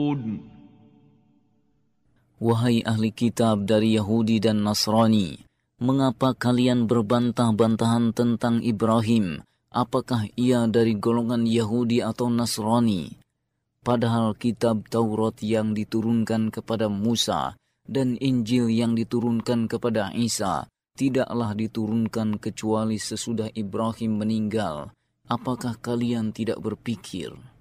Wahai ahli kitab dari Yahudi dan Nasrani, mengapa kalian berbantah-bantahan tentang Ibrahim? Apakah ia dari golongan Yahudi atau Nasrani? Padahal kitab Taurat yang diturunkan kepada Musa dan Injil yang diturunkan kepada Isa tidaklah diturunkan kecuali sesudah Ibrahim meninggal. Apakah kalian tidak berpikir?